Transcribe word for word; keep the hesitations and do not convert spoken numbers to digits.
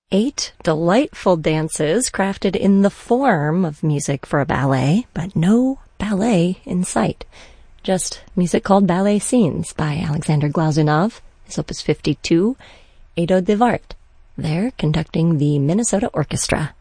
Eight delightful dances crafted in the form of music for a ballet, but no ballet in sight. Just music called Ballet Scenes by Alexander Glazunov, his opus fifty-two, Edo de Wart, there conducting the Minnesota Orchestra.